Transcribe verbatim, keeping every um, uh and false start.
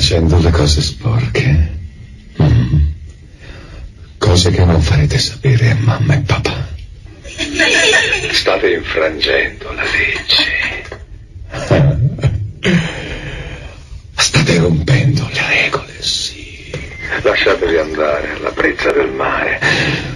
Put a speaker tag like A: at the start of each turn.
A: facendo le cose sporche. Mm. Cose che non farete sapere a mamma e papà.
B: State infrangendo la legge.
A: State rompendo le regole, sì.
B: Lasciatevi andare alla brezza del mare.